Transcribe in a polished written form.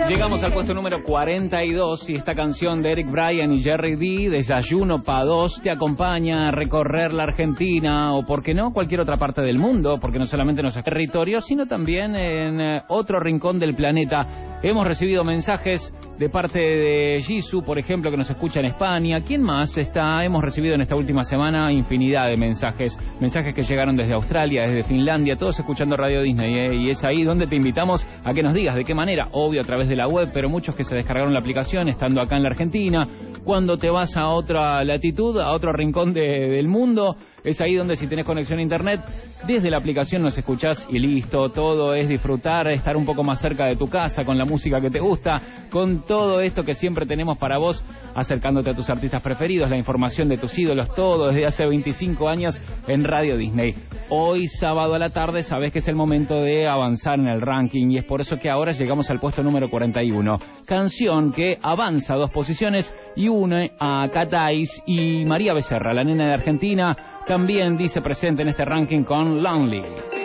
Llegamos al puesto número 42 y esta canción de Eric Bryan y Jerry D, Desayuno pa' dos, te acompaña a recorrer la Argentina o, por qué no, cualquier otra parte del mundo, porque no solamente en nuestros territorios, sino también en otro rincón del planeta. Hemos recibido mensajes de parte de Jisoo, por ejemplo, que nos escucha en España. ¿Quién más está? Hemos recibido en esta última semana infinidad de mensajes que llegaron desde Australia, desde Finlandia, todos escuchando Radio Disney, y es ahí donde te invitamos a que nos digas de qué manera, obvio a través de la web, pero muchos que se descargaron la aplicación estando acá en la Argentina. Cuando te vas a otra latitud, a otro rincón del mundo, es ahí donde, si tenés conexión a internet, desde la aplicación nos escuchás y listo. Todo es disfrutar, estar un poco más cerca de tu casa, con la música que te gusta, con todo esto que siempre tenemos para vos, acercándote a tus artistas preferidos, la información de tus ídolos, todo desde hace 25 años en Radio Disney. Hoy, sábado a la tarde, sabés que es el momento de avanzar en el ranking, y es por eso que ahora llegamos al puesto número 41. Canción que avanza 2 posiciones y une a Catais y María Becerra, la nena de Argentina. También dice presente en este ranking con Lonely.